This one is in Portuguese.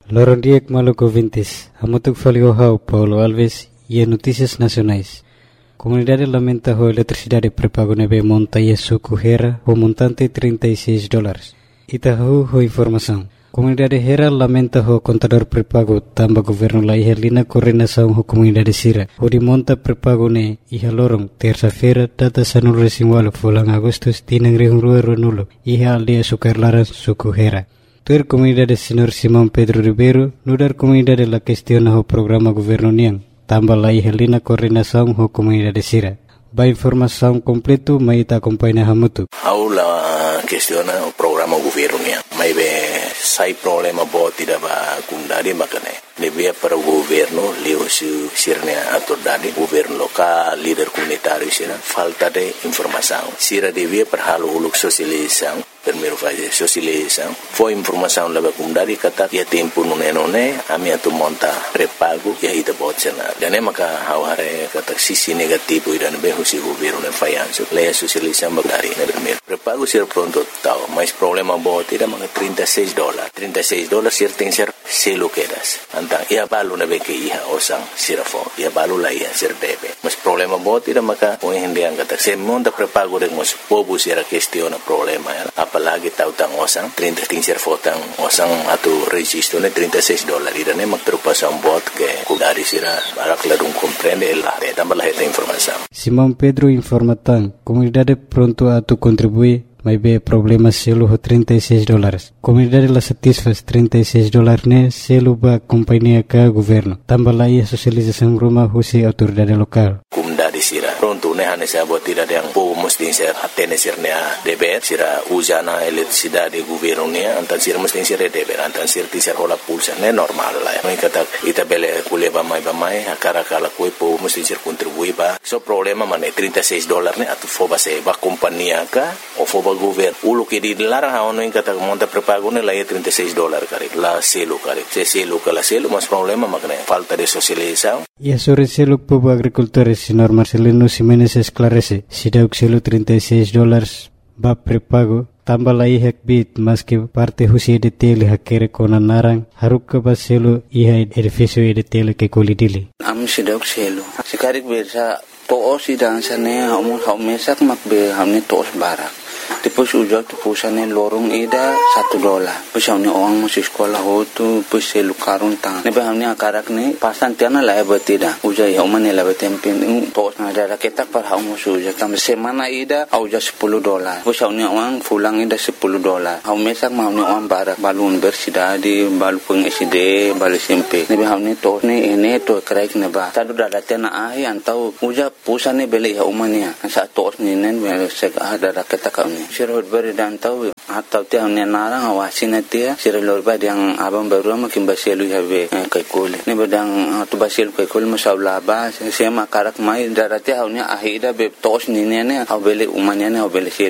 Lorondiek Maluco Vintes, Hamutuk Faliohau, Paulo Alves e Notícias Nacionais. Comunidade lamenta a eletricidade pré-pago nebe monta e suco Hera o montante $36. Itahu ho informação. Comunidade Hera lamenta o contador pré-pago tamba governo la ihalina coordenação ho comunidade Sira. O de monta pré-pago ne iha lorong terça-feira data sanul resimwalo fulang Agustus tinang rihungrua runulo iha aldia sukarlaran suco Hera. Tuer comunidade Senhor Simão Pedro Ribeiro, nudar comunidade la questiona o programa governo niang, tamba la ihalina coordenação ho comunidade Sira. Ba informação completo mai ta acompanha Hamutu. Aula questiona o programa governo niang. Mai be sai problema bo tidak ba kundari makane. Lebih para o governo leu sirnya autoridade governo local líder comunitário sira falta de informação. Sira devia para halo uluk sosialização. Primeiro fase sosialização. Foi informação leva comunidade kata ya tempo nune ami atu monta pré-pago ya ita botsena. Dan maka haware kata sisi negativo idan be husi governo ne fayanso. Leia sosialização bagari ne primeiro. Pré-pago sir pronto tau, mas problema bo tidak maka $36. $36 sir tem ser selo quedas. Antang ia balu na be ke iha osang sirafo. Ia balu la ia sir debe. Mas problema bo tidak maka o hindi ang kata se monta pré-pago de mos pobu sira questiona problema ya. Apalagi tahu tang osang 30 serfotang osang atau registro ne $36 irane magtrupasan bot ke kudari sira barak ladung comprende la tambah la esta informação. Simão Pedro informa tang comunidade pronto a tu contribuir mas be problema selo ho $36. Comunidade la satisfaz $36 ne selo ba companhia ka governo. Tambah la ia sosialização rumah husi autoridade lokal. Comunidade sira pronto ne hane sa bot tidak yang po mesti ser hatene sirnya DPR sira usana eletricidade governo ne antan sira mesti sira DPR antan sira tisar hola pulsa ne normal la. Mai kata ita bele kuleba mai akara kala koi po mesti sir contribui ba. So problema mane $36 ne atu foba se ba companhia ka o foba governo ulu ke di larang haono in kata monta pré-pago ne la $36 kari la selo kari se selo kala selo mas problema makne falta de socialização. E sobre selo povo agricultores senhor Marcelino Ximenes esclarece si dauk selo $36 ba pré-pago tambah la ihak bit mas que parte husi de tele hakere kona narang haruk ka ba selo iha edificio de tele ke kolidili am si dauk selo sikarik bersa toos sidang sane mesak makbe hamne toos barak. Depois ujak tu pusane lorong ida $1. Pusane orang masih sekolah hotu puse lukarun tang. Nebe hamne akarak ne pasan tiana la betida. Ujak ya umane la betempin tos na ada ketak par hau musu ujak tam semana ida au ja $10. Pusane orang fulang ida $10. Hau mesak hamne orang barak balun bersidadi balu pengiside balu SMP. Nebe hamne tos ne ene to kraik ne ba. Tadu dada tiana ai antau ujak pusane bele ya umane sa tos ne nen sek ada ketak Sirhut beri dan tahu atau tiang ni narang awasin dia sirlor bad yang abang baru makin baselu have kai kol ni badang tu baselu kai kol masaula ba sema karak mai darati haunya ahida be tos ni ne au bele umanya ne au bele